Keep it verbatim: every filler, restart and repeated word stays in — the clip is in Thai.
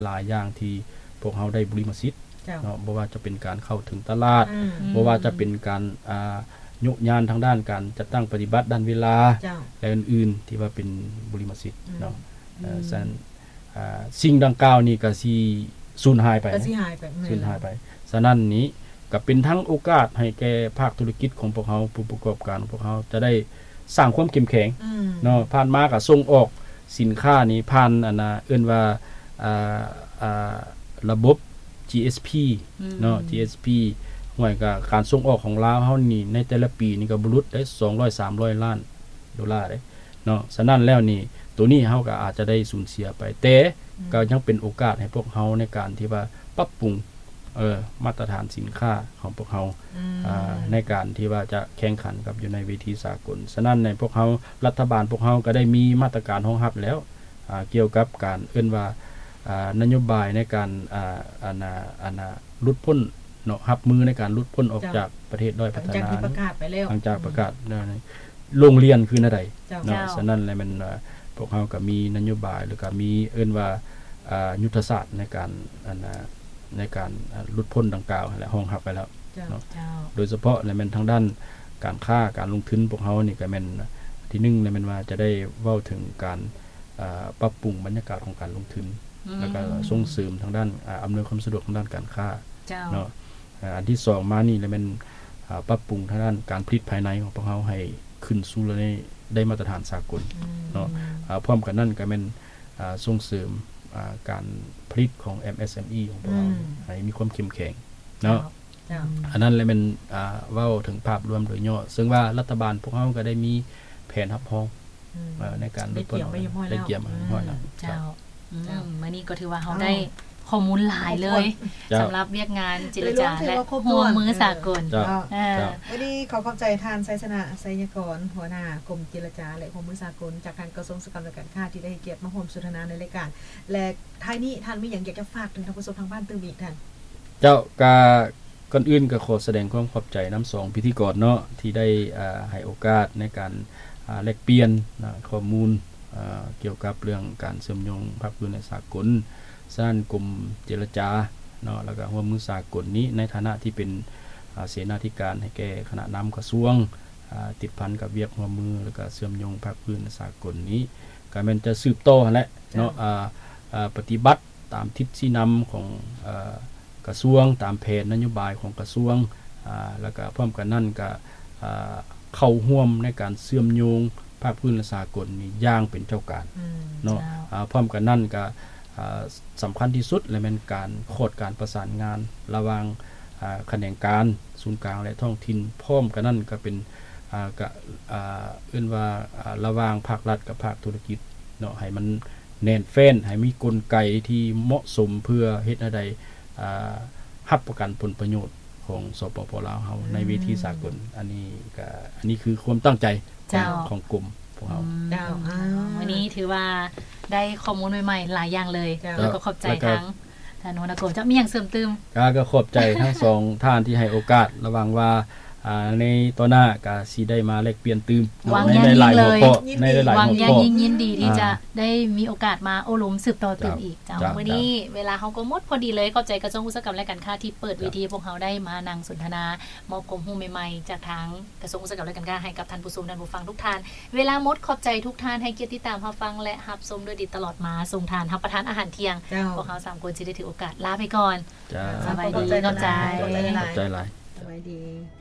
หลายอย่างที่พวกเขาได้บริมสิทธิ์เนาะบ่ว่าจะเป็นการเข้าถึงตลาดบ่ว่าจะเป็นการอ่ายุยานทางด้านการจัดตั้งปฏิบัติด้านเวลาและอื่นๆที่ว่าเป็นบริมสิทธิ์เนาะเอ่อฉะนั้นอ่าสิ่งดังกล่าวนี้ก็สิสูญหายไปก็สิหายไปสูญหายไปฉะนั้นนี้ก็เป็นทั้งโอกาสให้แก่ภาคธุรกิจของพวกเขาผู้ประกอบการพวกเขาจะได้สร้างความเข้มแข็งเนาะผ่านมาก็ส่งออกสินค้านี้ผ่านอันน่ะเอิ้นว่าอ่าอ่าระบบ จี เอส พี เนาะ จี เอส พี ห่วยก็การส่งออกของลาวเฮานี่ในแต่ละปีนี่ก็บรรลุได้สองร้อย สามร้อยล้านดอลลาร์เด้เนาะฉะนั้นแล้วนี่ตัวนี้เฮาก็อาจจะได้สูญเสียไปแต่ก็ยังเป็นโอกาสให้พวกเฮาในการที่ว่าปรับปรุงเอ่อมาตรฐานสินค้าของพวกเฮาอ่าในการที่ว่าจะแข่งขันกับอยู่ในเวทีสากลฉะนั้นในพวกเฮารัฐบาลพวกเฮาก็ได้มีมาตรการรองรับแล้วอ่าเกี่ยวกับการเอิ้นว่าอ่านโยบายในการอ่าอันน่ะอันน่ะหลุดพ้นเนาะรับมือในการหลุดพ้นออกจากประเทศด้อยพัฒนาหลังจากประกาศไปแล้วหลังจากประกาศโรงเรียนคืออะไรเนาะฉะนั้นแล้วมันพวกเฮาก็มีนโยบายหรือก็มีเอิ้นว่าอ่ายุทธศาสตร์ในการอันน่ะในการหลุดพ้นดังกล่าวและรองรับไปแล้วเนาะโดยเฉพาะในมันทางด้านการค้าการลงทุนพวกเฮานี่ก็แม่นที่หนึ่งเลยมันว่าจะได้เว้าถึงการอ่าปรับปรุงบรรยากาศของการลงทุนแล้วก็ส่งเสริมทางด้านอำนวยความสะดวกทางด้านการค้าเนาะอันที่สองมานี่แล้วมันปรับปรุงทางด้านการผลิตภายในของพวกเฮาให้ขึ้นสู่ในได้มาตรฐานสากลเนาะพร้อมกันนั้นก็แม่นส่งเสริมการผลิตของ เอ็ม เอส เอ็ม อี ของพวกเราให้มีความเข้มแข็งเนาะอันนั้นเลยมันเว้าถึงภาพรวมโดยย่อซึ่งว่ารัฐบาลพวกเฮาก็ได้มีแผนรับรองในการลดผลได้เกี่ยวมาพอแล้วเจ้ามื้อนี้ก็ถือว่าเฮาได้ข้อมูลหลายเลยสำหรับเวียกงานเจรจาและร่วมมือสากลอ่าวันนี้ขอขอบใจท่านไสสนะไสยกรหัวหน้ากรมเจรจาและร่วมมือสากลจากทางกระทรวงอุตสาหกรรมและการค้าที่ได้เกียรติมาร่วมสนทนาในรายการและท้ายนี้ท่านมีหยังอยากจะฝากถึงท่านผู้ชมทางบ้านตื่มอีกท่านเจ้าก็ก่อนอื่นก็ขอแสดงความขอบใจนำสองพิธีกรเนาะที่ได้อ่าให้โอกาสในการอ่าแลกเปลี่ยนนะข้อมูลอ่าเกี่ยวกับเรื่องการเชื่อมโยงภาคพื้นและสากลสร้างกลุ่มเจรจาเนาะแล้วก็ร่วมมือสากลนี้ในฐานะที่เป็นเสนาธิการให้แก่คณะนำกระทรวงติดพันกับเวียกร่วมมือแล้วก็เชื่อมโยงภาคพื้นและสากลนี้ก็แม่นจะสืบต่อหั่นแหละเนาะอ่าอ่าปฏิบัติตามทิศชี้นำของอ่ากระทรวงตามแผนนโยบายของกระทรวงอ่าแล้วก็พร้อมกันนั้นก็อ่าเข้าร่วมในการเชื่อมโยงภาคพื้นและสากลนี้อย่างเป็นเจ้าการเนาะอ่าพร้อมกันนั้นก็สำคัญที่สุดและเป็นการโคดการประสานงานระหว่างแขนงการศูนย์กลางและท้องถิ่นพร้อมกันนั่นก็เป็นก็เอื้นว่าระหว่างภาครัฐกับภาคธุรกิจเนาะให้มันแน่นแฟ้นให้มีกลไกที่เหมาะสมเพื่อเฮ็ดให้ได้รับประกันผลประโยชน์ของสปป.ลาวเฮาในเวทีสากลอันนี้ก็อันนี้คือความตั้งใจของกลุ่มพวกเฮาเจ้าวันนี้ถือว่าได้ข้อมูลใหม่ๆหลายอย่างเลยแล้วก็ขอบใจทั้งท่านหัวหน้ากรมจะมีหยังเสริมเติมก็ขอบใจทั้งสองท่านที่ให้โอกาสระหว่างว่าอ่าในต่อหน้าก็สิได้มาแลกเปลี่ยนตื่มในหลายหัวข้อในหลายหัวข้อหวังอย่างยิ่งยินดีที่จะได้มีโอกาสมาโอ้ล้มสืบต่อตื่มอีกเจ้าวันนี้เวลาเฮาก็หมดพอดีเลยขอบใจกระทรวงอุตสาหกรรมและการค้าที่เปิดเวทีพวกเฮาได้มานั่งสนทนามอบความรู้ใหม่ๆจากทางกระทรวงอุตสาหกรรมและการค้าให้กับท่านผู้ชมท่านผู้ฟังทุกท่านเวลาหมดขอบใจทุกท่านให้เกียรติติดตามรับฟังและรับชมโดยดีตลอดมาส่งทานรับประทานอาหารเที่ยงพวกเฮาสามคนสิได้ถือโอกาสลาไปก่อนสบายดีขอบใจขอบใจหลายสบายดี